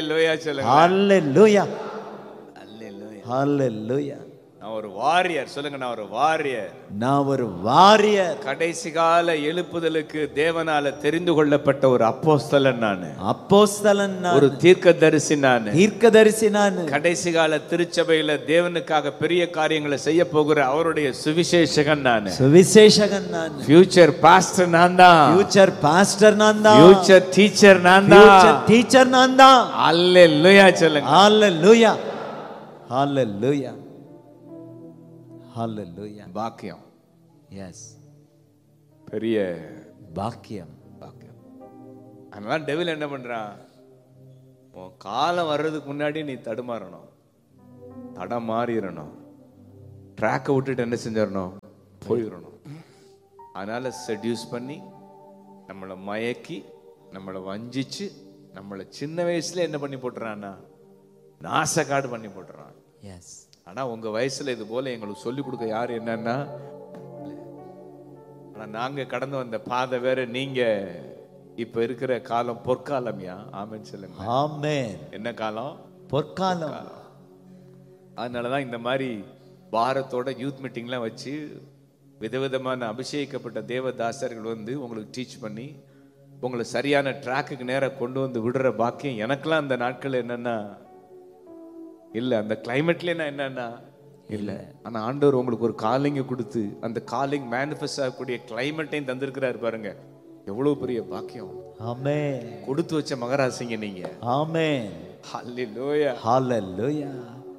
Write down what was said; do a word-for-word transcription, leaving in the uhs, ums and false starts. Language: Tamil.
அல்லேலூயா சொல்லுங்க. ஹalleluya. அல்லேலூயா. ஹalleluya. நான் ஒரு வாரியர் சொல்லுங்க. நான் ஒரு வாரியர். நான் ஒரு வாரியர். கடைசி கால எழுப்புதலுக்கு தேவனால தெரிந்து கொள்ளப்பட்ட ஒரு அப்போஸ்தலன் நான். அப்போஸ்தலன் நான். ஒரு தீர்க்கதரிசி நான். தீர்க்கதரிசி நான். கடைசி கால திருச்சபையில தேவனுக்காக பெரிய காரியங்களை செய்ய போகிற அவருடைய சுவிசேஷகன் நான். சுவிசேஷகன் நான். ஃபியூச்சர் பாஸ்டர் நான் தான். ஃபியூச்சர் பாஸ்டர் நான் தான். ஃபியூச்சர் டீச்சர் நான் தான். ஃபியூச்சர் டீச்சர் நான் தான். அல்லேலூயா சொல்லுங்க. ஹalleluya. ஹalleluya. ஹalleluya. பாக்கியம். எஸ். பெரிய பாக்கியம். பாக்கியம். அதனால டெவில் என்ன பண்றான்? உன் காலம் வர்றதுக்கு முன்னாடி நீ தடுமாறணும், தடமாறிடணும், ட்ராக்கை விட்டுட்டு என்ன செஞ்சிடணும்? போயிடணும். அதனால செட்யூஸ் பண்ணி நம்மளை மயக்கி நம்மளை வஞ்சிச்சு நம்மளை சின்ன வயசுல என்ன பண்ணி போட்டுறான்னா நாசக்காடு பண்ணி போட்டுறான். எஸ். ஆனா உங்க வயசுல இது போல எங்களுக்கு சொல்லி கொடுக்க யாரு என்னன்னா, ஆனா நாங்க கடந்து வந்த பாதை வேற. நீங்க இப்ப இருக்கிற காலம் பொற்காலம்யா. ஆமென் சொல்லுங்க. ஆமென். என்ன காலம்? பொற்காலம். அதனாலதான் இந்த மாதிரி பாரத்தோட யூத் மீட்டிங்லாம் வச்சு விதவிதமான அபிஷேகிக்கப்பட்ட தேவதாசர்கள் வந்து உங்களுக்கு டீச் பண்ணி உங்களை சரியான ட்ராக்குக்கு நேரம் கொண்டு வந்து விடுற பாக்கியம் எனக்கெல்லாம் அந்த நாட்கள் என்னன்னா இல்ல. அந்த கிளைமேட்ல நான் என்னன்னா இல்ல. ஆனா ஆண்டவர் உங்களுக்கு ஒரு காலிங்க கொடுத்து அந்த காலிங் மேனிஃபெஸ்ட் ஆகக்கூடிய கிளைமேட்டையும் தந்திருக்கிறாரு பாருங்க. எவ்வளவு பெரிய பாக்கியம். ஆமென். கொடுத்து வச்ச மகராசிங்க நீங்க. ஆமென். ஹல்லேலூயா. ஹalleluya.